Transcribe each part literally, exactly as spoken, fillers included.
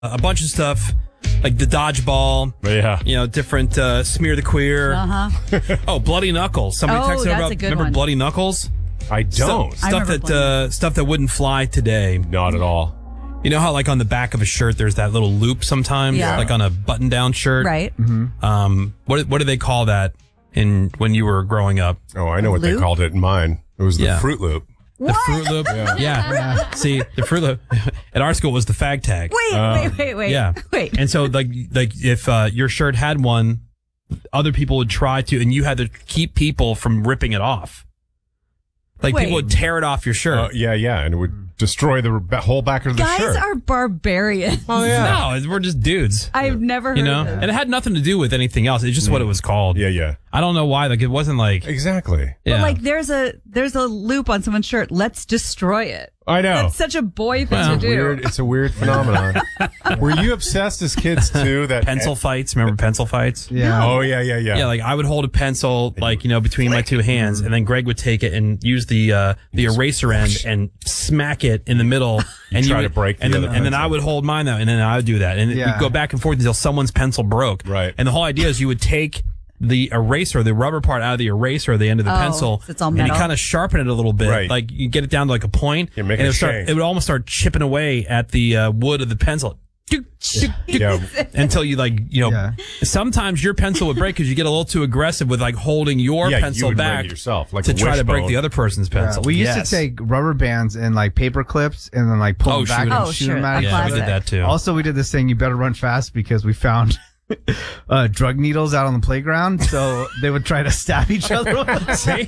a bunch of stuff like the dodgeball. Yeah. You know, different uh, smear the queer. Uh-huh. Oh, Bloody Knuckles. Somebody Oh, texted that's about a good remember one. Bloody Knuckles? I don't. Stuff, I stuff remember that Bloody uh, stuff that wouldn't fly today. Not at all. You know how like on the back of a shirt there's that little loop sometimes, Yeah. like on a button-down shirt. Right. Um, what what do they call that in when you were growing up? Oh, I know what they Loop? called it in mine. It was the Yeah. Fruit Loop. The Fruit Loop. Yeah. See, the Fruit Loop at our school was the fag tag. Wait, wait, wait, wait. Yeah. Wait. And so like like if uh, your shirt had one, other people would try to, and you had to keep people from ripping it off. Like Wait. people would tear it off your shirt. Uh, yeah, yeah, and it would destroy the ba- whole back of the Guys shirt. are barbarians. oh yeah. No, we're just dudes. I've never heard You know, of this. and it had nothing to do with anything else. It's just what it was called. Yeah, yeah. I don't know why. Like it wasn't like Exactly. yeah. But like there's a there's a loop on someone's shirt. Let's destroy it. I know. That's such a boy thing Well, to do. Weird. It's a weird phenomenon. Were you obsessed as kids too? That pencil fights. Remember pencil fights? Yeah. Oh yeah, yeah, yeah. Yeah, like I would hold a pencil, like you know, between my two hands, and then Greg would take it and use the uh, the eraser end and smack it in the middle, and try you to would, break the and then other and then pencil. I would hold mine though, and then I would do that, and Yeah. we'd go back and forth until someone's pencil broke. Right. And the whole idea is you would take the eraser, the rubber part out of the eraser, the end of the Oh, pencil, so it's all and you metal. kind of sharpen it a little bit, Right. like you get it down to like a point, Yeah, make and it would start, shank. it would almost start chipping away at the uh, wood of the pencil. Dook, dook, dook, Yeah. Until you like, you know, Yeah. sometimes your pencil would break because you get a little too aggressive with like holding your Yeah, you pencil would break back it yourself, like to a try to break wishbone. the other person's Yeah, pencil. we used Yes. to take rubber bands and like paper clips and then like pull Oh, them back shoot 'em. and Oh, shoot sure. them A at each Yeah, we classic. did that too. Also, we did this thing. You better run fast because we found uh, drug needles out on the playground, so they would try to stab each other. See?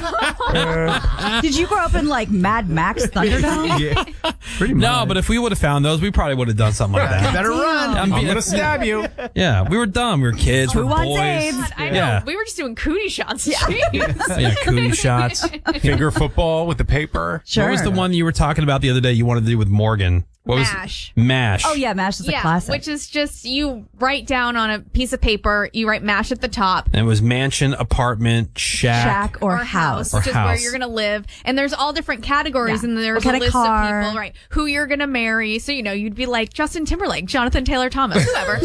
Did you grow up in like Mad Max Thunderdome? yeah, pretty much. No, but if we would have found those, we probably would have done something like you that. better run. I'm I'm being- gonna stab you. Yeah, we were dumb. We were kids. We Who were wants boys. AIDS? I know. Yeah. We were just doing cootie shots. Jeez. Yeah, cootie shots. Finger football with the paper. Sure. What was the one you were talking about the other day you wanted to do with Morgan? What Mash. was Mash? Oh yeah, MASH is a Yeah, classic. which is just you write down on a piece of paper, you write MASH at the top. And it was mansion, apartment, shack. Shack or, house. Or just house. where you're gonna live. And there's all different categories, Yeah. and there's What kind a of list car? of people, right? Who you're gonna marry. So you know, you'd be like Justin Timberlake, Jonathan Taylor Thomas, whoever.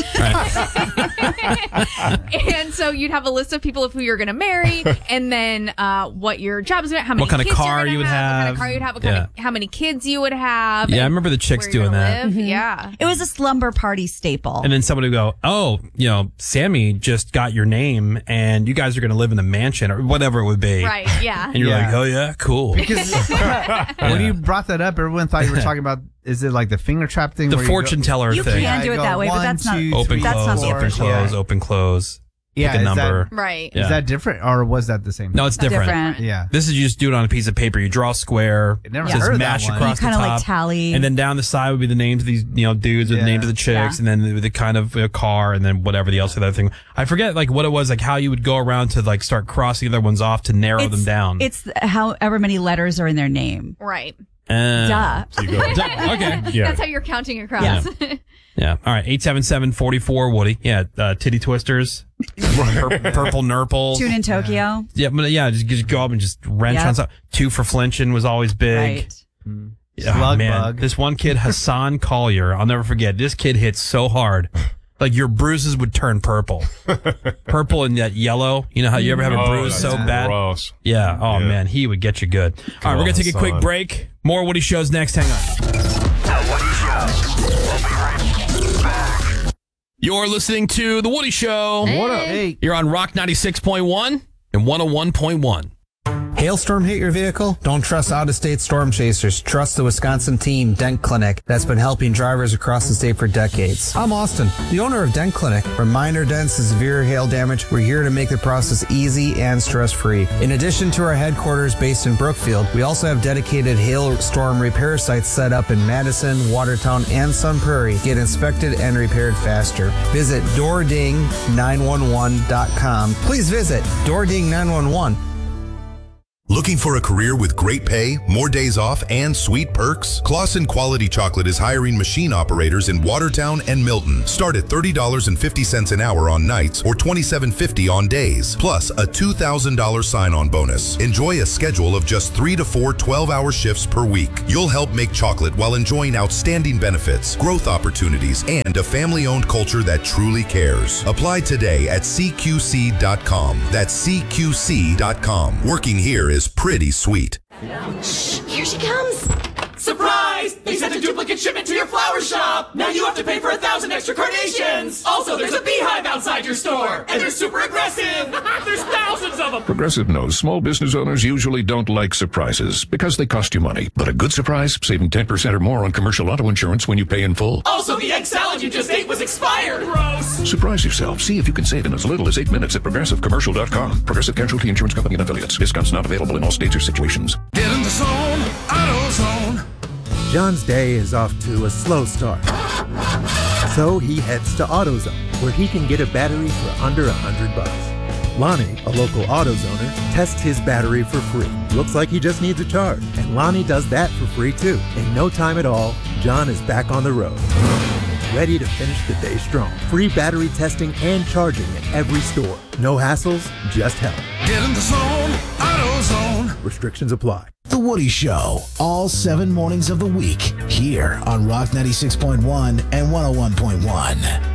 And so you'd have a list of people of who you're gonna marry, and then uh, what your job is, how many What kind of kids you're car gonna you would what kind have. of car you'd have, what kind Yeah. of, how many kids you would have. Yeah, I and remember the chicks where you're doing gonna that. live. Yeah. It was a slumber party staple. And then somebody would go, oh, you know, Sammy just got your name and you guys are going to live in a mansion or whatever it would be. Right. Yeah. And you're Yeah. like, oh, yeah, cool. Because when you brought that up, everyone thought you were talking about. Is it like the finger trap thing? The where you go- fortune teller You thing. can do it go that way, but one, that's not- two, Open, three, That's not close, the open, fortune. close, Yeah. open, close. Yeah, Pick a is that- number. Right. Yeah. Is that different, or was that the same? No, it's different. different. Yeah. This is you just do it on a piece of paper. You draw a square. I never it says heard that mash one. across You kinda the like top. tally. And then down the side would be the names of these, you know, dudes or the Yeah. names of the chicks, Yeah. and then the, the kind of uh, car, and then whatever the else the other thing. I forget like what it was, like how you would go around to like start crossing the other ones off to narrow them down. It's however many letters are in their name. Right. Uh, Duh. So you go, Okay. yeah. That's how you're counting across. Yeah. All right. eight seven seven, four four, Woody. Yeah. Uh, titty twisters. Pur- purple nurple. Tune in Tokyo. Yeah. But yeah. Just, just go up and just wrench Yep. on something. Two for flinching was always big. Right. Yeah, Slug man. bug. This one kid, Hassan Collier, I'll never forget. This kid hit so hard. Like your bruises would turn purple. Purple and that yellow. You know how you ever have a Oh, bruise so that's bad? gross. Yeah. Oh, Yeah. man. He would get you good. All right. We're on, going to take a quick Hassan. break. More Woody Shows next. Hang on. The Woody Show. We'll be right back. You're listening to The Woody Show. What up? Hey. You're on Rock ninety-six point one and one oh one point one. Hailstorm hit your vehicle? Don't trust out-of-state storm chasers. Trust the Wisconsin team, Dent Clinic, that's been helping drivers across the state for decades. I'm Austin, the owner of Dent Clinic. From minor dents to severe hail damage, we're here to make the process easy and stress-free. In addition to our headquarters based in Brookfield, we also have dedicated hailstorm repair sites set up in Madison, Watertown, and Sun Prairie. Get inspected and repaired faster. Visit door ding nine one one dot com. Please visit door ding nine one one. Looking for a career with great pay, more days off, and sweet perks? Clausen Quality Chocolate is hiring machine operators in Watertown and Milton. Start at thirty dollars and fifty cents an hour on nights or twenty-seven fifty on days, plus a two thousand dollars sign-on bonus. Enjoy a schedule of just three to four twelve-hour shifts per week. You'll help make chocolate while enjoying outstanding benefits, growth opportunities, and a family-owned culture that truly cares. Apply today at C Q C dot com. That's C Q C dot com. Working here is pretty sweet. Shh, here she comes. Surprise! They sent a duplicate shipment to your flower shop. Now you have to pay for a thousand extra carnations. Also, there's a beehive outside your store, and they're super aggressive. There's thousands of them. Progressive knows small business owners usually don't like surprises because they cost you money. But a good surprise, saving ten percent or more on commercial auto insurance when you pay in full. Also, the egg salad you just ate was expired. Gross. Surprise yourself. See if you can save in as little as eight minutes at progressive commercial dot com. Progressive Casualty Insurance Company and affiliates. Discounts not available in all states or situations. Get in the zone, AutoZone. John's day is off to a slow start. So he heads to AutoZone, where he can get a battery for under a hundred bucks. Lonnie, a local AutoZoner, tests his battery for free. Looks like he just needs a charge. And Lonnie does that for free too. In no time at all, John is back on the road, ready to finish the day strong. Free battery testing and charging at every store. No hassles, just help. Get in the zone, AutoZone. Restrictions apply. The Woody Show, all seven mornings of the week, here on Rock ninety-six point one and one oh one point one.